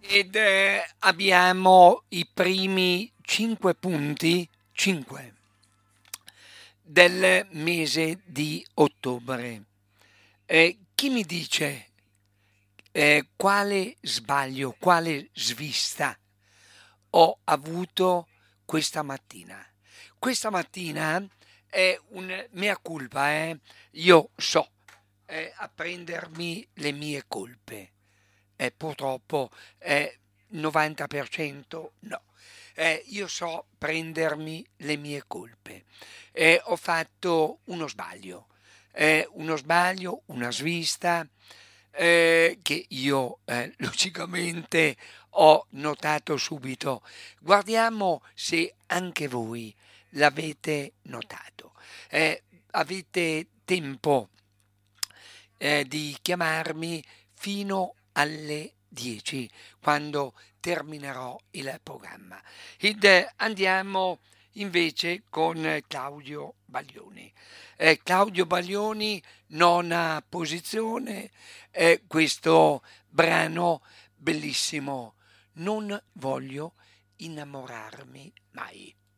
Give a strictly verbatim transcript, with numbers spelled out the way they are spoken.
Ed eh, abbiamo i primi cinque punti, cinque, del mese di ottobre. Eh, chi mi dice eh, quale sbaglio, quale svista ho avuto questa mattina? Questa mattina è un mea culpa, eh? Io so eh, a prendermi le mie colpe. Eh, purtroppo eh, novanta per cento no. Eh, io so prendermi le mie colpe. Eh, ho fatto uno sbaglio, eh, uno sbaglio, una svista eh, che io eh, logicamente ho notato subito. Guardiamo se anche voi l'avete notato. Eh, avete tempo eh, di chiamarmi fino alle dieci quando terminerò il programma. Ed eh, andiamo invece con Claudio Baglioni. Eh, Claudio Baglioni, nona posizione, eh, questo brano bellissimo. Non voglio innamorarmi mai.